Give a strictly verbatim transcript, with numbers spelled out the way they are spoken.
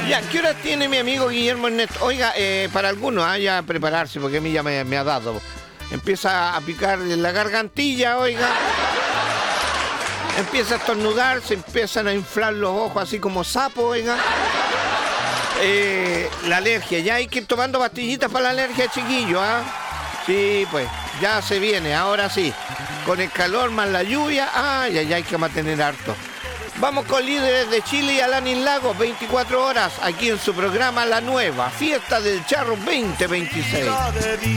Ya, ¿qué hora tiene mi amigo Guillermo Ernesto? Oiga, eh, para algunos, ah, ya prepararse, porque a mí ya me, me ha dado. Empieza a picar la gargantilla, oiga. Empieza a estornudar, se empiezan a inflar los ojos así como sapo, oiga. Eh, la alergia, ya hay que ir tomando pastillitas para la alergia, chiquillo, ¿ah? Sí, pues, ya se viene, ahora sí. Con el calor más la lluvia, ah, ya, ya hay que mantener harto. Vamos con líderes de Chile y Alanis Lagos, veinticuatro horas, aquí en su programa La Nueva Fiesta del Charro veinte veintiséis.